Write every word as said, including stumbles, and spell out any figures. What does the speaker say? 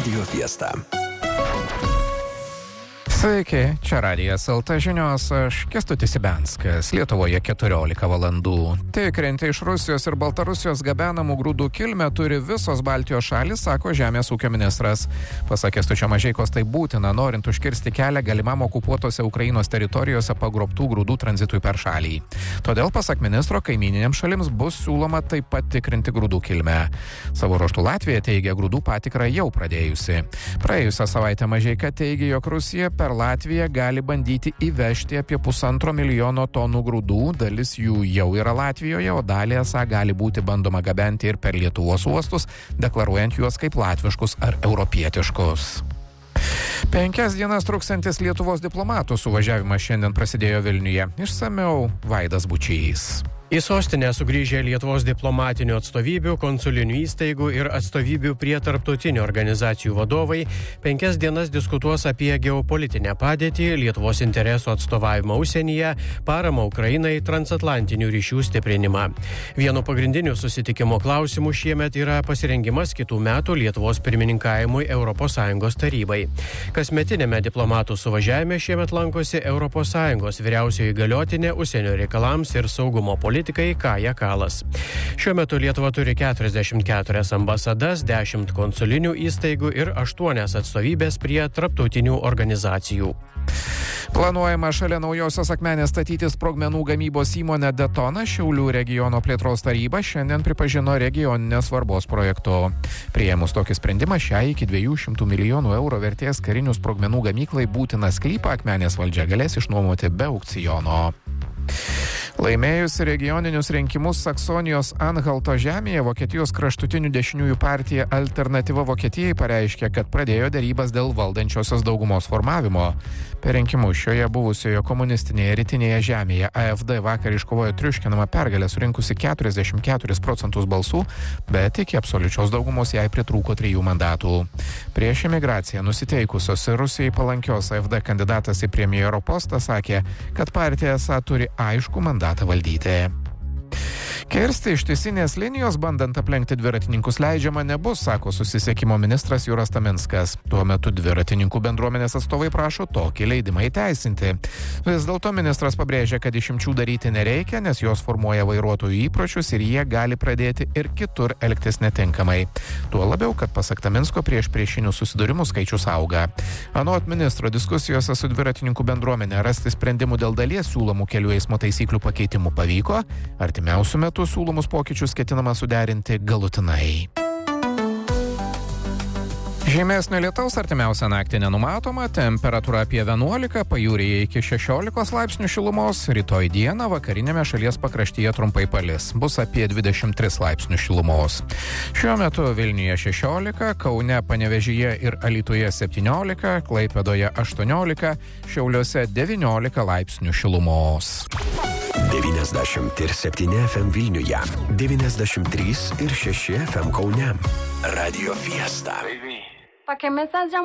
Radio Fiesta. Sveiki, čia Radijas L T žinios, aš Kęstutis Ibenskas, Lietuvoje keturiolika valandų. Tikrinti iš Rusijos ir Baltarusijos gabenamų grūdų kilmę turi visos Baltijos šalys, sako Žemės ūkio ministras. Pasak Kęstučio Mažeikos, tai būtina, norint užkirsti kelią galimam okupuotose Ukrainos teritorijose pagrobtų grūdų tranzitui per šalį. Todėl, pasak ministro, kaimininėms šalims bus siūloma taip pat tikrinti grūdų kilmę. Savo ruožtu Latvija teigia grūdų patikrą jau pradėjusi. Praėjusią savaitę Mažeika teigia, jog Rusija per Latvija gali bandyti įvežti apie pusantro milijono tonų grūdų, dalis jų jau yra Latvijoje, o dalį esą gali būti bandoma gabenti ir per Lietuvos uostus, deklaruojant juos kaip latviškus ar europietiškus. Penkias dienas truksantis Lietuvos diplomatų suvažiavimas šiandien prasidėjo Vilniuje. Išsamiau Vaidas Bučys. Į sostinę sugrįžę Lietuvos diplomatinių atstovybių, konsulinių įstaigų ir atstovybių prie tarptautinių organizacijų vadovai penkias dienas diskutuos apie geopolitinę padėtį, Lietuvos interesų atstovavimą užsienyje, paramą Ukrainai, transatlantinių ryšių stiprinimą. Vienu pagrindiniu susitikimo klausimu šiemet yra pasirengimas kitų metų Lietuvos pirmininkavimui Europos Sąjungos tarybai. Kasmetinėme diplomatų suvažiavime šiemet lankosi Europos Sąjungos vyriausioji įgaliotinė užsienio reikalams ir saugumo politikai Kaja Kalas. Šiuo metu Lietuva turi keturiasdešimt keturias ambasadas, dešimt konsulinių įstaigų ir aštuonias atstovybės prie tarptautinių organizacijų. Planuojama šalia Naujosios Akmenės statyti sprogmenų gamybos įmonę Detona. Šiaulių regiono plėtros taryba šiandien pripažino regioninės svarbos projektu. Priėmus tokį sprendimą, šią iki dviejų šimtų milijonų eurų vertės karinių sprogmenų gamyklai būtiną sklypą Akmenės valdžia galės išnuomoti be aukciono. Laimėjus regioninius rinkimus Saksonijos Anhalto žemėje, Vokietijos kraštutinių dešiniųjų partija Alternatyva Vokietijai pareiškė, kad pradėjo derybas dėl valdančiosios daugumos formavimo. Per rinkimus šioje buvusioje komunistinėje rytinėje žemėje A F D vakar iškovojo triuškinamą pergalę, surinkusi keturiasdešimt keturis procentus balsų, bet iki absoliučios daugumos jai pritrūko trijų mandatų. Prieš imigraciją nusiteikusios ir Rusijai palankios A F D kandidatas į premjero postą sakė, kad partija esą turi aišku mandatą valdyti. Kirsti ištisinės linijos, bandant aplenkti dviratininkus, leidžiama nebus, sako susisiekimo ministras Juras Taminskas. Tuo metu dviratininkų bendruomenės atstovai prašo tokį leidimą įteisinti. Vis dėlto ministras pabrėžia, kad išimčių daryti nereikia, nes jos formuoja vairuotojų įpročius ir jie gali pradėti ir kitur elgtis netinkamai. Tuo labiau, kad pasak Taminsko prieš priešinių susidūrimų skaičius auga. Anot ministro diskusijose su dviratininkų bendruomenė rasti sprendimų dėl dalies siūlomų kelių eismo taisyklių pakeitimų pavyko, artimiausiu metu siūlomus pokyčius ketinama suderinti galutinai. Žymesnio lietaus artimiausią naktį nenumatoma, temperatūra apie vienuolika, pajūryje iki šešiolikos laipsnių šilumos, rytoj dieną vakarinėme šalies pakraštyje trumpai palis, bus apie dvidešimt tris laipsnių šilumos. Šiuo metu Vilniuje šešiolika, Kaune, Panevėžyje ir Alytuje septyniolika, Klaipėdoje aštuoniolika, Šiauliuose devyniolika laipsnių šilumos. devyniasdešimt septyni F M Vilniuje, devyniasdešimt trys ir šeši F M Kaune. Radio Fiesta. Pa' que me estás llamando?